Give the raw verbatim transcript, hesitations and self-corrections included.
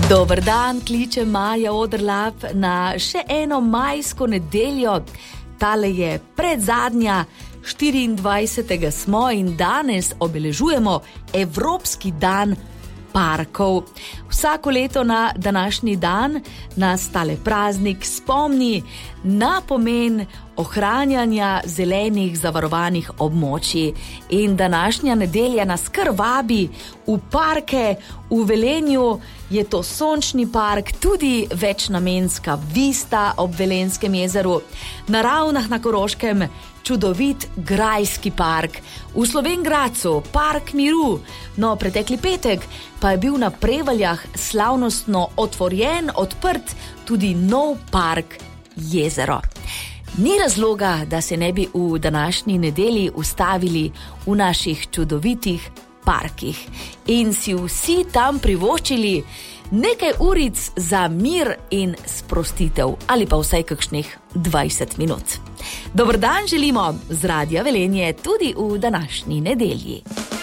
Dober dan, kliče Maja Odrlap na še eno majsko nedeljo. Tale je predzadnja, štiriindvajsetega smo in danes obeležujemo Evropski dan parkov. Vsako leto na današnji dan nas tale praznik spomni na pomen ohranjanja zelenih zavarovanih območij. In današnja nedelja nas kar vabi v parke. V Velenju je to sončni park, tudi večnamenska Vista ob Velenskem jezeru, na Ravnah na Koroškem čudovit Grajski park, v Slovenj Gradcu Park miru, no pretekli petek pa je bil na Prevaljah slavnostno otvorjen, odprt tudi nov park Jezero. Ni razloga, da se ne bi v današnji nedelji ustavili v naših čudovitih parkih in si vsi tam privoščili nekaj uric za mir in sprostitev ali pa vsaj kakšnih dvajset minut. Dober dan želimo z Radia Velenje tudi v današnji nedelji.